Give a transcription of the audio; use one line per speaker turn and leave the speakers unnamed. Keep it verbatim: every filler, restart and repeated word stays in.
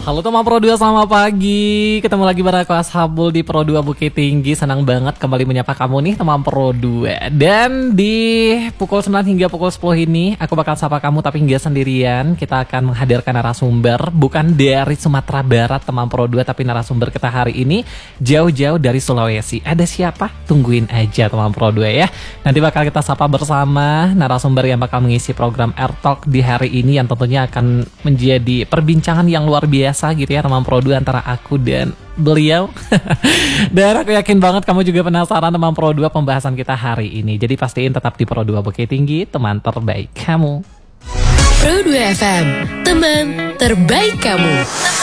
Halo teman Pro dua, selamat pagi. Ketemu lagi bareng aku Ashabul di Pro dua Bukit Tinggi. Senang banget kembali menyapa kamu nih teman Pro dua. Dan di pukul sembilan hingga pukul sepuluh ini aku bakal sapa kamu tapi nggak sendirian. Kita akan menghadirkan narasumber bukan dari Sumatera Barat teman Pro dua, tapi narasumber kita hari ini jauh-jauh dari Sulawesi. Ada siapa? Tungguin aja teman Pro dua ya. Nanti bakal kita sapa bersama narasumber yang bakal mengisi program Air Talk di hari ini, yang tentunya akan menjadi perbincangan yang luar biasa gitu ya teman Pro dua antara aku dan beliau. Dan aku yakin banget kamu juga penasaran teman Pro dua pembahasan kita hari ini. Jadi pastiin tetap di Pro dua Bukit Tinggi, teman terbaik kamu.
Pro dua F M, teman terbaik kamu.